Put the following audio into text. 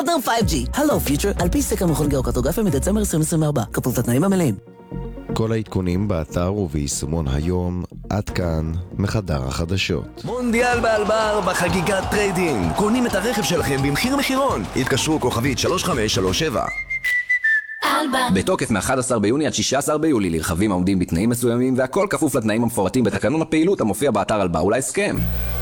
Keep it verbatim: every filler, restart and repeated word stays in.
פרטנר פייב ג'י. הלו פיוטר, על פי סקר מכון גיאוקרטוגרפיה מדצמבר עשרים עשרים וארבע. כפוף לתנאים המלאים. כל העדכונים באתר וביישומון היום. עד כאן מחדר החדשות. מונדיאל באלבר בחגיגת טריידינג. קונים את הרכב שלכם במחיר מחירון. התקשרו כוכבית שלוש חמש שלוש שבע. בתוקף מ-אחד עשר ביוני עד שישה עשר ביולי לרכבים העומדים בתנאים מסוימים, והכל כפוף לתנאים המפורטים בתקנון הפעילות המופיע באתר אלבר ולהסכם.